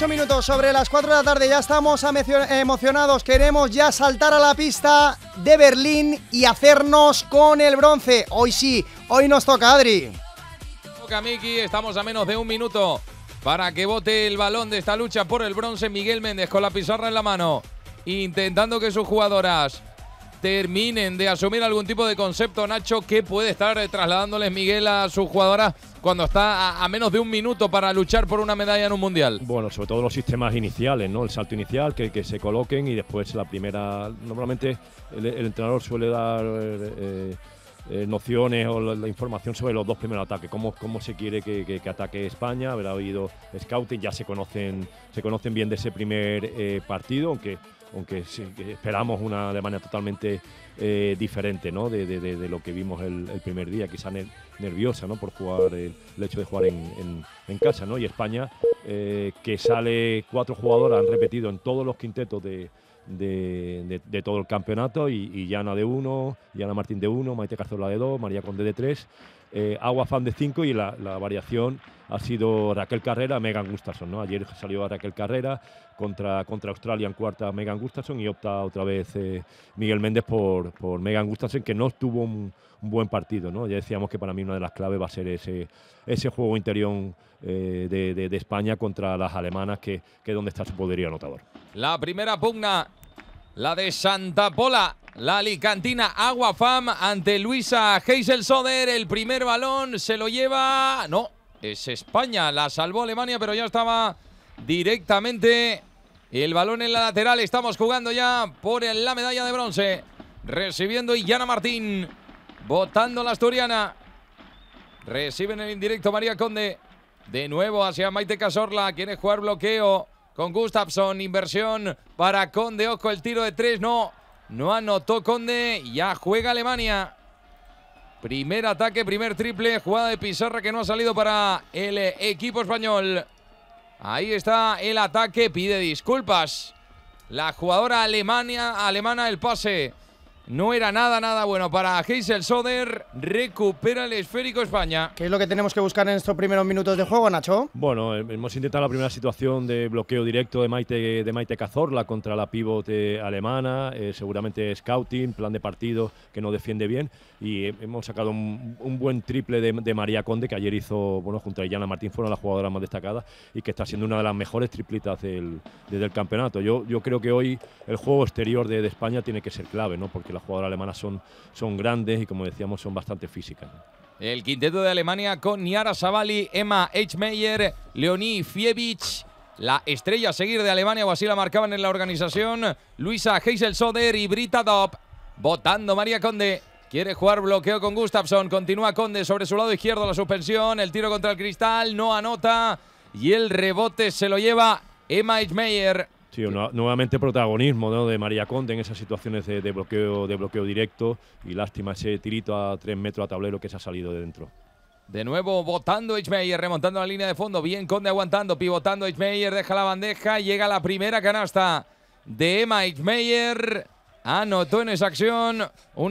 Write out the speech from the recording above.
8 minutos sobre las 4 de la tarde, ya estamos emocionados, queremos ya saltar a la pista de Berlín y hacernos con el bronce. Hoy sí, hoy nos toca, Adri. Toca, Miki, estamos a menos de un minuto para que bote el balón de esta lucha por el bronce. Miguel Méndez con la pizarra en la mano, intentando que sus jugadoras terminen de asumir algún tipo de concepto. Nacho, ¿qué puede estar trasladándoles Miguel a sus jugadoras cuando está a menos de un minuto para luchar por una medalla en un mundial? Bueno, sobre todo los sistemas iniciales, ¿no? El salto inicial, que se coloquen y después la primera. Normalmente el entrenador suele dar nociones o la información sobre los dos primeros ataques, cómo se quiere que ataque España. Habrá oído scouting, ya se conocen bien de ese primer partido, aunque sí, que esperamos una Alemania totalmente diferente, ¿no? de lo que vimos el primer día, quizá nerviosa, ¿no? Por jugar el hecho de jugar en casa, ¿no? Y España, que sale 4 jugadoras, han repetido en todos los quintetos de todo el campeonato, y Yana de 1, Yana Martín de 1, Maite Cazorla de 2, María Conde de 3, Agua Fan de 5, y la variación ha sido Raquel Carrera, Megan Gustafsson, ¿no? Ayer salió a Raquel Carrera contra Australia en cuarta, Megan Gustafsson, y opta otra vez Miguel Méndez por Megan Gustafsson, que no tuvo un buen partido, ¿no? Ya decíamos que para mí una de las claves va a ser ese juego interior de España contra las alemanas, que es donde está su poderío anotador. La primera pugna, la de Santa Pola, la alicantina Agua Fam ante Luisa Heysel-Söder. El primer balón se lo lleva... No, es España, la salvó Alemania, pero ya estaba directamente el balón en la lateral. Estamos jugando ya por la medalla de bronce. Recibiendo Yana Martín, botando la asturiana. Recibe en el indirecto María Conde. De nuevo hacia Maite Cazorla, quiere jugar bloqueo con Gustafsson, inversión para Conde. Ojo, el tiro de 3, no anotó Conde. Ya juega Alemania. Primer ataque, primer triple, jugada de pizarra que no ha salido para el equipo español. Ahí está el ataque, pide disculpas la jugadora alemana, el pase no era nada bueno para Heysel-Söder. Recupera el esférico España. ¿Qué es lo que tenemos que buscar en estos primeros minutos de juego, Nacho? Bueno, hemos intentado la primera situación de bloqueo directo de Maite Cazorla contra la pivote alemana. Seguramente scouting, plan de partido que no defiende bien. Y hemos sacado un buen triple de María Conde, que ayer hizo, bueno, junto a Yana Martín fueron las jugadoras más destacadas, y que está siendo una de las mejores triplitas desde el campeonato. Yo creo que hoy el juego exterior de España tiene que ser clave, ¿no? Porque las jugadoras alemanas son grandes y, como decíamos, son bastante físicas, ¿no? El quinteto de Alemania con Niara Savali, Emma Eichmeyer, Leonie Fievich. La estrella a seguir de Alemania, o así la marcaban en la organización, Luisa Heysel-Söder y Britta Dopp. Votando María Conde. Quiere jugar bloqueo con Gustafsson. Continúa Conde sobre su lado izquierdo. La suspensión. El tiro contra el cristal. No anota. Y el rebote se lo lleva Emma Eichmeyer. Sí, nuevamente protagonismo, ¿no? De María Conde en esas situaciones de bloqueo directo. Y lástima ese tirito a 3 metros a tablero que se ha salido de dentro. De nuevo votando Eichmeyer, remontando la línea de fondo. Bien Conde aguantando, pivotando Eichmeyer. Deja la bandeja. Llega la primera canasta de Emma Eichmeyer. Anotó en esa acción una